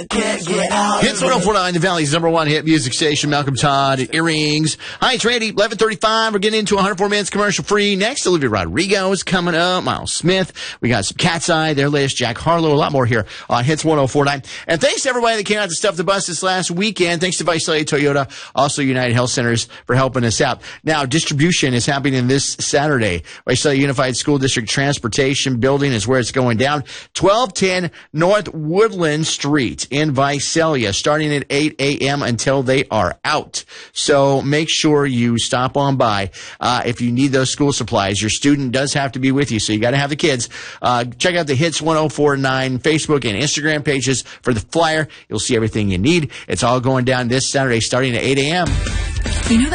Hits 104.9, the Valley's number one hit music station. Malcolm Todd, Earrings. Hi, it's Randy. 11:35. We're getting into 104 minutes commercial free. Next, Olivia Rodrigo is coming up. Miles Smith. We got some Cat's Eye, their latest, Jack Harlow. A lot more here on Hits 104.9. And thanks to everybody that came out to stuff the bus this last weekend. Thanks to Visalia Toyota, also United Health Centers for helping us out. Now, distribution is happening this Saturday. Visalia Unified School District Transportation Building is where it's going down. 1210 North Woodland Street in Visalia, starting at 8 a.m. until they are out. So make sure you stop on by if you need those school supplies. Your student does have to be with you, so you got to have the kids. Check out the Hits 104.9 Facebook and Instagram pages for the flyer. You'll see everything you need. It's all going down this Saturday starting at 8 a.m.